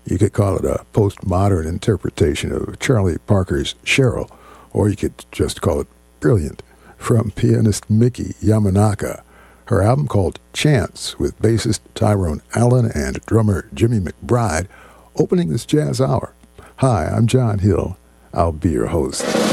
You could call it a postmodern interpretation of Charlie Parker's Cheryl, or you could just call it brilliant. From pianist Miki Yamanaka, her album called Chance, with bassist Tyrone Allen and drummer Jimmy McBride, opening this jazz hour. Hi, I'm John Hill. I'll be your host.